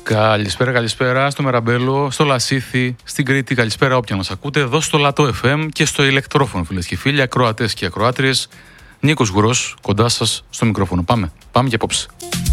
Καλησπέρα στο Μεραμπέλο, στο Λασίθι, στην Κρήτη. Καλησπέρα όποιον μας ακούτε. Εδώ στο Λατό FM και στο ηλεκτρόφωνο, φίλες και φίλοι, ακροατές και ακροάτριες. Νίκος Γουρός, κοντά σας στο μικρόφωνο. Πάμε και απόψε.